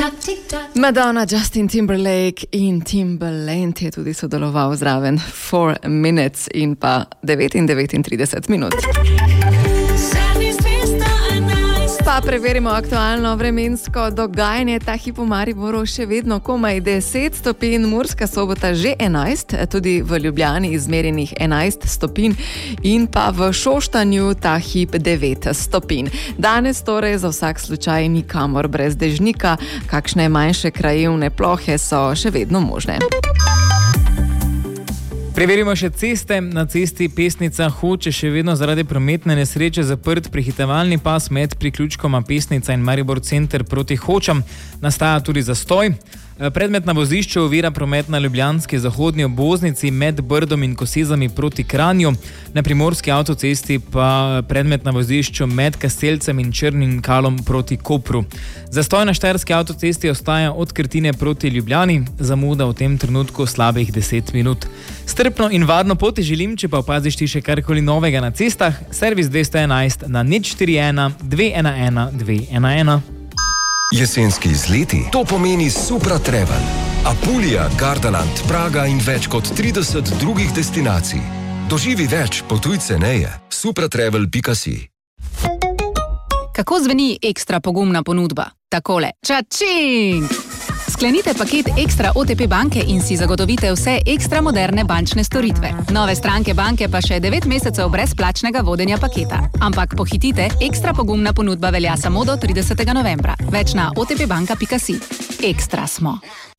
Madonna, Justin Timberlake in Timbaland je tudi sodeloval zraven 4 Minutes in pa 39 minut. Pa preverimo aktualno vremensko dogajanje. Ta hip v Mariboru še vedno komaj 10 stopinj, Murska Sobota že 11, tudi v Ljubljani izmerjenih 11 stopinj in pa v Šoštanju ta hip 9 stopinj. Danes torej za vsak slučaj nikamor brez dežnika, kakšne manjše krajevne plohe so še vedno možne. Preverimo še ceste. Na cesti Pesnica Hoče še vedno zaradi prometne nesreče zaprt prehitevalni pas med priključkoma Pesnica in Maribor center proti Hočam. Nastaja tudi zastoj. Predmet na vozišču ovira promet na ljubljanski zahodni obvoznici med Brdom in Kosezami proti Kranju. Na primorski avtocesti pa predmet na vozišču med Kastelcem in Črnim Kalom proti Kopru. Zastoj na štajerski avtocesti ostaja od Krtine proti Ljubljani, zamuda v tem trenutku slabih 10 minut. Strpno in varno pot želim, če pa opaziš ti še karkoli novega na cestah, servis 211 na 041 211 211. Jesenski izleti, to pomeni Supra Travel. Apulija, Gardaland, Praga in več kot 30 drugih destinacij. Doživi več, potuj ceneje. supratravel.si. Kako zveni ekstra pogumna ponudba? Takole. Čačing! Sklenite paket Ekstra OTP banke in si zagotovite vse ekstra moderne bančne storitve. Nove stranke banke pa še 9 mesecev brezplačnega vodenja paketa. Ampak pohitite, ekstra pogumna ponudba velja samo do 30. novembra. Več na otpbanka.si. Ekstra smo.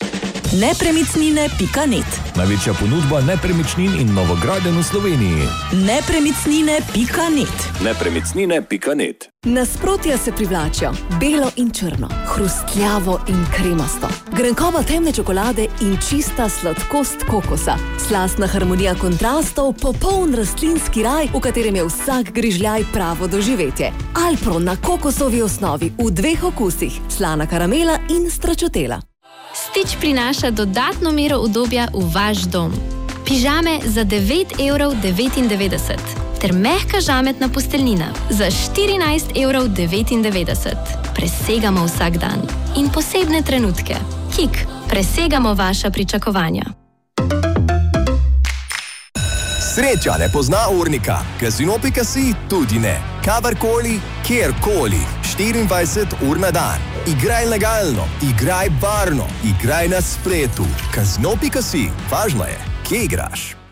Nepremicnine.net. Največja ponudba nepremičnin in novogradenj v Sloveniji. Nepremicnine.net. Nepremicnine.net. Nasprotja se privlačijo. Belo in črno, hrustljavo in kremasto. Grenkova temne čokolade in čista sladkost kokosa. Slastna harmonija kontrastov, popoln rastlinski raj, v katerem je vsak grižljaj pravo doživetje. Alpro na kokosovi osnovi v 2 okusih, slana karamela in stračotela. Stitch prinaša dodatno mero udobja v vaš dom. Pižame za 9,99 € ter mehka žametna posteljnina za 14,99 €. Presegamo vsak dan in posebne trenutke. Hik, presegamo vaša pričakovanja. Sreča ne pozna urnika, Casino.si tudi ne. Kadarkoli, kjerkoli, 24 ur na dan. Igraj legalno, igraj varno, igraj na spletu. Casino.si, važno je, kje igraš.